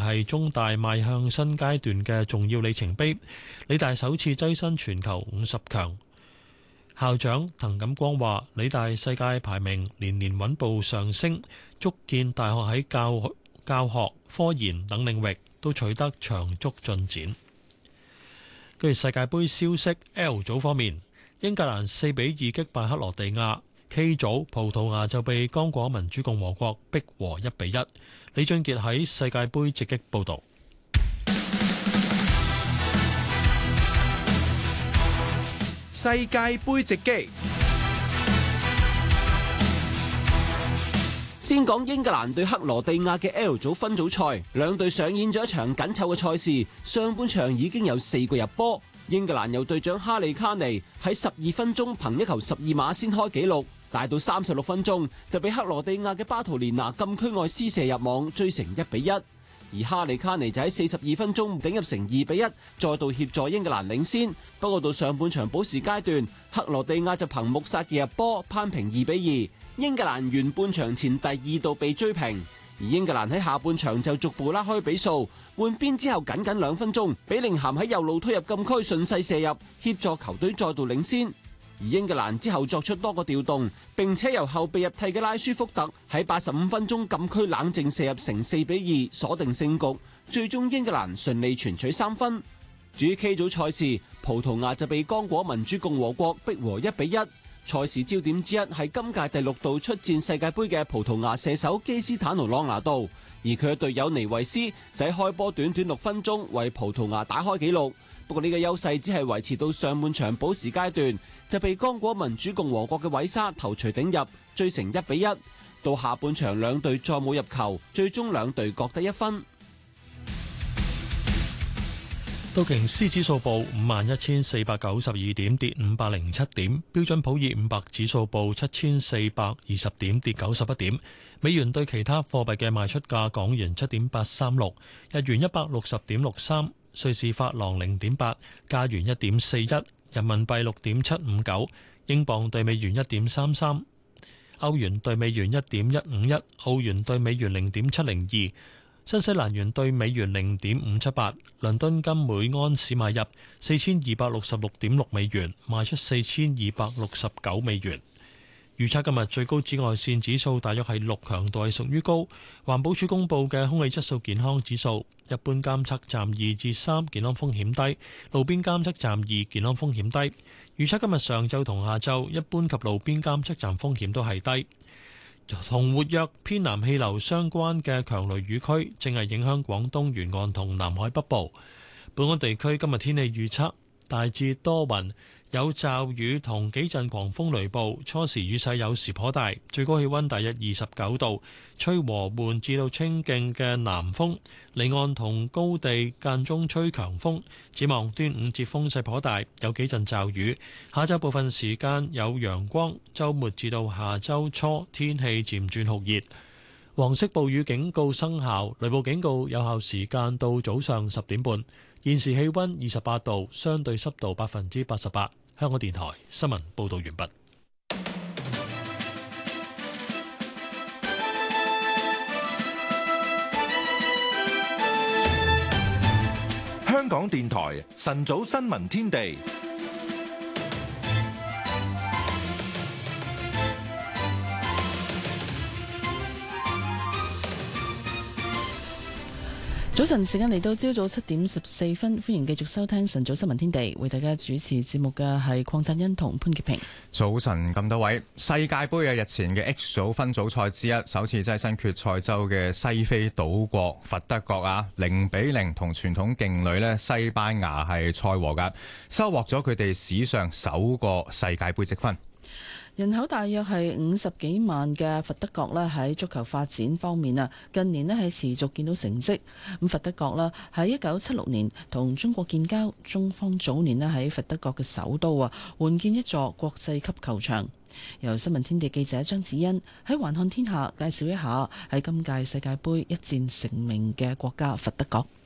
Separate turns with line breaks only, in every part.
係中大邁向新階段嘅重要里程碑。理大首次躋身全球50強。校長滕錦光話：理大世界排名年年穩步上升，足見大學喺教學、科研等領域都取得長足進展。跟住世界盃消息 ，L 組方面，英格蘭4-2擊敗克羅地亞。K 組葡萄牙就被剛果民主共和國逼和1-1。李俊傑喺世界盃直擊報導。
世界盃直擊，先講英格蘭對克羅地亞嘅 L 組分組賽，兩隊上演咗一場緊湊嘅賽事。上半場已經有4個入波，英格蘭有隊長哈利卡尼喺12分鐘憑一球12碼先開紀錄，但到36分鐘就被克羅地亞嘅巴圖連拿禁區外施射入網，追成1-1。而哈利卡尼就喺42分鐘頂入成2-1，再度協助英格蘭領先。不過到上半場補時階段，克羅地亞就憑穆薩嘅入波攀平2-2。英格蘭完半場前第2度被追平，而英格蘭喺下半場就逐步拉開比數。換邊之後僅僅2分鐘，比寧咸喺右路推入禁區順勢射入，協助球隊再度領先。而英格蘭之後作出多個調動，並且由後備入替嘅拉舒福特喺85分鐘禁區冷靜射入成4-2，鎖定勝局。最終英格蘭順利全取3分。至於 K 組賽事，葡萄牙就被剛果民主共和國逼和1-1。賽事焦點之一係今屆第6度出戰世界盃嘅葡萄牙射手基斯坦奴朗拿度，而佢嘅隊友尼維斯就喺開波短短6分鐘為葡萄牙打開紀錄。不過呢個優勢只係維持到上半場補時階段，就被剛果民主共和國嘅韋沙頭槌頂入，追成1-1。到下半場兩隊再冇入球，最終兩隊各得1分。
道瓊斯指數報51,492點，跌507點；標準普爾500指數報7,420點，跌91點。美元對其他貨幣嘅賣出價：港元7.836，日元160.63，瑞士法郎0.8，加元1.41，人民幣6.759，英鎊對美元1.33，歐元對美元1.151，澳元對美元0.702。新西蘭元對美元0.578，倫敦金每安士買入4266.6美元，賣出4269美元。預測今日最高紫外線指數大約係6，強度係屬於高。環保署公布嘅空氣質素健康指數，一般監測站2至3，健康風險低；路邊監測站2，健康風險低。預測今日上晝同下晝，一般及路邊監測站風險都係低。同活躍偏南氣流相關嘅強雷雨區正係影響廣東沿岸同南海北部。本港地區今日天氣預測大致多雲，有驟雨同幾陣狂風雷暴，初時雨勢有時頗大，最高氣溫大約29度，吹和緩至到清勁嘅南風，離岸同高地間中吹強風。展望端午節風勢頗大，有幾陣驟雨。下晝部分時間有陽光，週末至到下週初天氣漸轉酷熱。黃色暴雨警告生效，雷暴警告有效時間到早上10點半。現時氣溫28度，相對濕度88%。香港電台新聞報道完畢。
香港電台晨早新聞天地。
早晨時間嚟到朝早7點14分，歡迎繼續收聽晨早新聞天地，為大家主持節目嘅係鄺振欣同潘潔平。早晨咁多位，世界盃嘅日前嘅 H 組分組賽之一，首次躋身決賽周嘅西非島國佛得角0-0同傳統勁旅呢西班牙係賽和噶，收穫咗佢哋史上首個世界盃積分。 人口大約係50幾萬嘅佛得角呢，喺足球發展方面近年呢係持續見到成績。咁佛得角呢喺1976年同中國建交，中方早年呢喺佛得角嘅首都換建一座國際級球場。由新聞天地記者張子欣喺環看天下介紹一下喺今屆世界盃一戰成名嘅國家佛得角。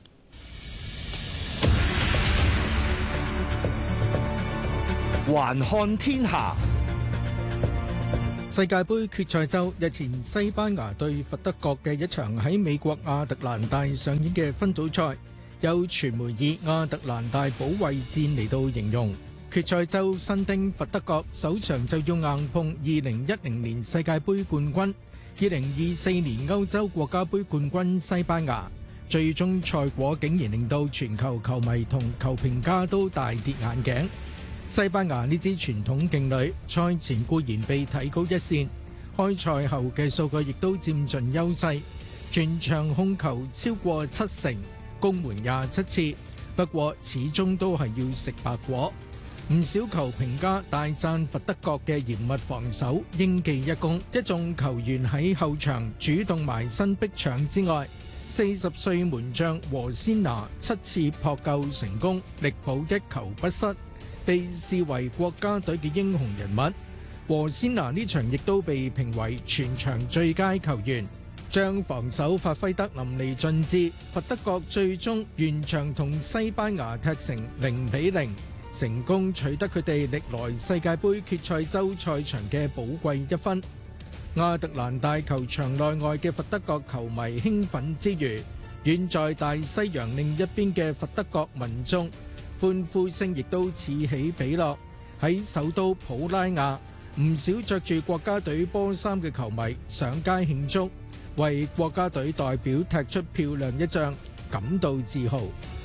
環看天下。 世界盃決賽周日前，西班牙對佛得角嘅一場喺美國亞特蘭大上演嘅分組賽，有傳媒以亞特蘭大保衛戰嚟到形容。決賽周新丁佛得角首場就要硬碰2010年世界盃冠軍、2024年歐洲國家盃冠軍西班牙，最終賽果竟然令到全球球迷同球評家都大跌眼鏡。西班牙呢支傳統勁旅賽前固然被睇高一線，開賽後嘅數據亦都佔盡優勢，全場控球超過70%，攻門27次，不過始終都係要食白果。唔少球評家大讚佛得角嘅嚴密防守，應記一功。一眾球員喺後場主動埋身逼搶之外，40歲門將和仙拿7次撲救成功，力保一球不失，被視為國家隊嘅英雄人物。和仙拿呢場亦都被評為全場最佳球員，將防守發揮得淋漓盡致。佛得角最終完場同西班牙踢成0-0，成功取得佢哋歷來世界盃決賽周賽場嘅寶貴一分。亞特蘭大球場內外嘅佛得角球迷興奮之餘，遠在大西洋另一邊嘅佛得角民眾歡呼聲亦都此起彼落。喺首都普拉雅，唔少着住國家隊波衫嘅球迷上街慶祝，為國家隊代表踢出漂亮一仗感到自豪。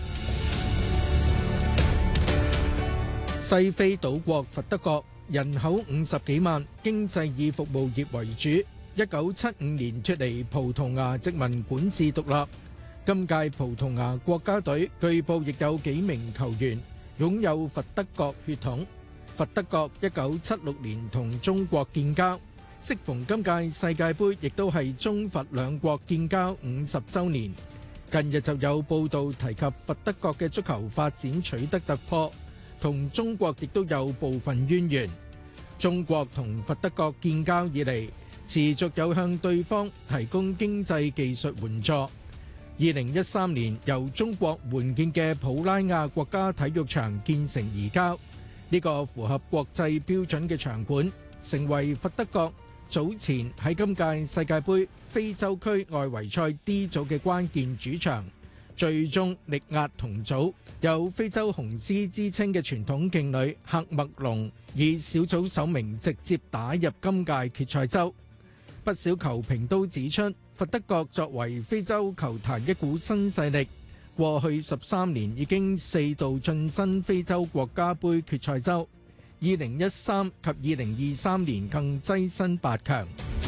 西非島國佛得角人口50幾萬，經濟以服務業為主。1975年脫離葡萄牙殖民管治獨立。今屆葡萄牙國家隊據報亦有幾名球員擁有佛得角血統。佛得角1976年同中國建交，適逢今屆世界盃亦都係中佛兩國建交50週年。近日就有報道提及佛得角嘅足球發展取得突破，同中國亦都有部分淵源。中國同佛得角建交以嚟，持續有向對方提供經濟技術援助。2013年由中國援建嘅普拉雅國家體育場建成移交，呢個符合國際標準嘅場館，成為佛得角早前喺今屆世界盃非洲區外圍賽 D 組嘅關鍵主場。最終力壓同組有非洲雄獅之稱嘅傳統勁旅喀麥隆，以小組首名直接打入今屆決賽周。不少球評都指出，佛得角作為非洲球壇一股新勢力，過去13年已經4度晉身非洲國家盃決賽周，2013及2023年更躋身8強。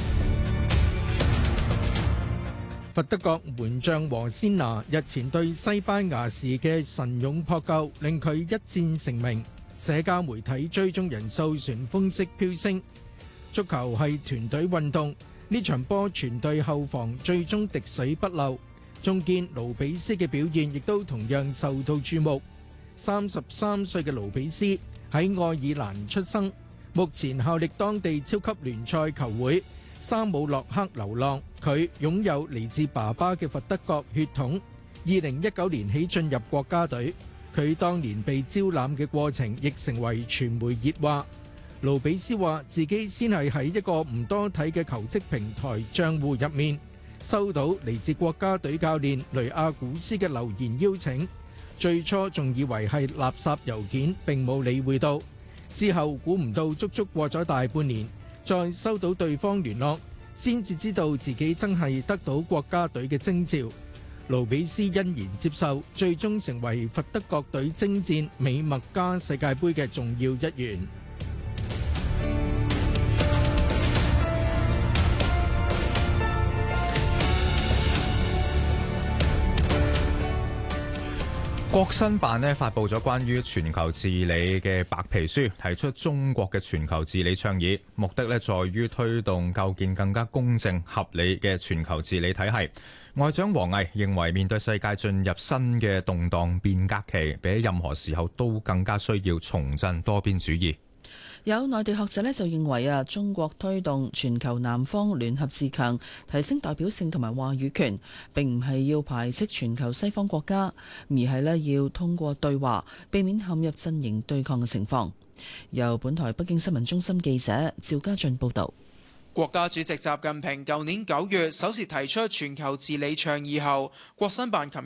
佛得角門將和仙拿日前對西班牙時嘅神勇撲救，令佢一戰成名，社交媒體追蹤人數旋風式飆升。足球係團隊運動，呢場波全隊後防最終滴水不漏，中堅盧比斯嘅表現亦都同樣受到注目。33歲嘅盧比斯喺愛爾蘭出生，目前效力當地超級聯賽球會沙姆洛克流浪。佢擁有嚟自爸爸嘅佛得角血統，2019年起進入國家隊。佢當年被招攬嘅過程亦成為傳媒熱話。盧比斯話自己先係喺一個唔多睇嘅求職平台賬戶入面收到嚟自國家隊教練雷亞古斯嘅留言邀請，最初仲以為係垃圾郵件，並冇理會到。之後估唔到足足過咗大半年，再收到對方聯絡，先至知道自己真係得到國家隊嘅徵召。盧比斯欣然接受，最終成為佛得角隊征戰美墨加世界盃嘅重要一員。
國新辦發布咗關於全球治理嘅白皮書，提出中國嘅全球治理倡議，目的在於推動構建更加公正合理嘅全球治理體系。外長王毅認為，面對世界進入新嘅動盪變革期，比任何時候都更加需要重振多邊主義。
有內地學者就認為中國推動全球南方聯合自強，提升代表性同埋話語權，並唔係要排斥全球西方國家，而係要通過對話，避免陷入陣營對抗嘅情況。由本台北京新聞中心記者趙家俊報導。
國家主席習近平舊年9月首次提出全球治理倡議後，國新辦琴